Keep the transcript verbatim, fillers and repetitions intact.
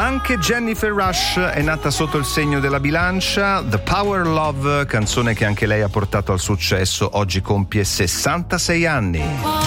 Anche Jennifer Rush è nata sotto il segno della bilancia. The Power Love, canzone che anche lei ha portato al successo, oggi compie sessantasei anni.